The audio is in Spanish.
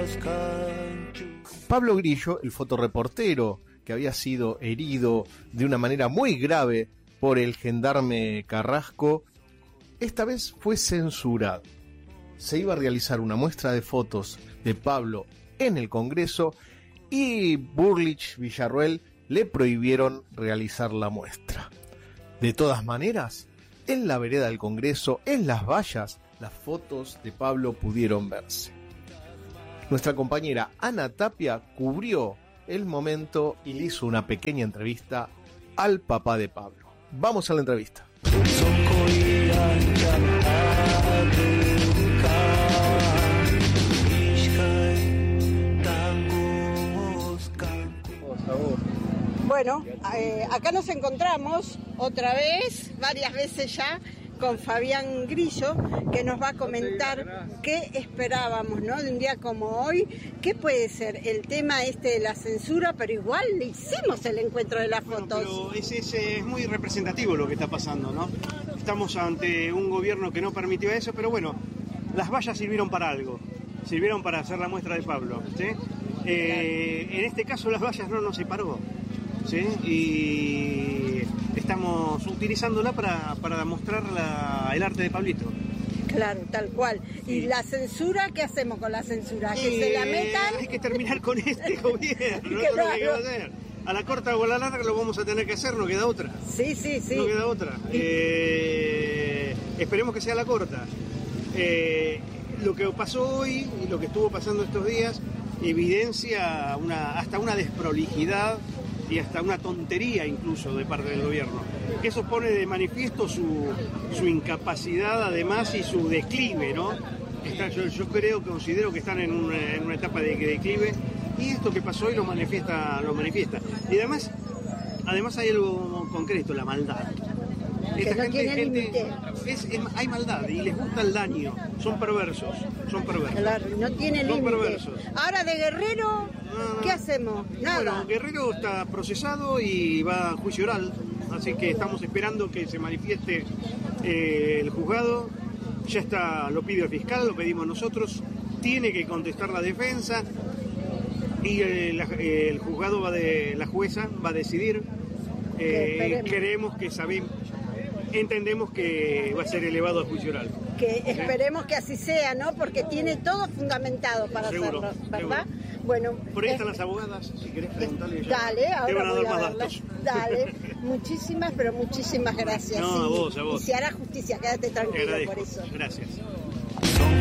Pablo Grillo, el fotoreportero que había sido herido de una manera muy grave por el gendarme Carrasco, esta vez fue censurado. Se iba a realizar una muestra de fotos de Pablo en el Congreso y Burlich Villarroel le prohibieron realizar la muestra. De todas maneras, en la vereda del Congreso, en las vallas, las fotos de Pablo pudieron verse. Nuestra compañera Ana Tapia cubrió el momento y le hizo una pequeña entrevista al papá de Pablo. Vamos a la entrevista. Bueno, acá nos encontramos otra vez, varias veces ya, con Fabián Grillo, que nos va a comentar qué esperábamos, ¿no? De un día como hoy, ¿qué puede ser? El tema de la censura, pero igual le hicimos el encuentro de las fotos. Pero es muy representativo lo que está pasando, ¿no? Estamos ante un gobierno que no permitió eso, pero bueno, las vallas sirvieron para algo, sirvieron para hacer la muestra de Pablo, ¿sí? En este caso las vallas no nos separó, ¿sí? Y estamos utilizándola para mostrar el arte de Pablito. Claro, tal cual. Sí. ¿Y la censura? ¿Qué hacemos con la censura? ¿Que se la metan? Hay que terminar con este gobierno, no es lo que hay que hacer. A la corta o a la larga lo vamos a tener que hacer, no queda otra. Sí. No queda otra. Esperemos que sea la corta. Lo que pasó hoy y lo que estuvo pasando estos días evidencia hasta una desprolijidad y hasta una tontería incluso de parte del gobierno. Eso pone de manifiesto su incapacidad además y su declive, ¿no? Yo considero que están en una etapa de declive y esto que pasó hoy lo manifiesta. Y además hay algo concreto, la maldad. Que no tiene límite. Hay maldad y les gusta el daño, son perversos. Claro, no tiene límite. Perversos. Ahora de Guerrero, ¿qué hacemos? Nada. Bueno, Guerrero está procesado y va a juicio oral, así que estamos esperando que se manifieste el juzgado. Ya está, lo pide el fiscal, lo pedimos nosotros, tiene que contestar la defensa y el juzgado la jueza va a decidir. Entendemos que va a ser elevado a juicio oral. Que esperemos que así sea, ¿no? Porque tiene todo fundamentado para hacerlo, ¿verdad? Seguro. Bueno, por ahí están las abogadas, si querés preguntarle. Dale, ahora te van a dar más verlas. datos. Dale, muchísimas gracias. No, sí. a vos. Y se hará justicia, quédate tranquilo por eso. Gracias.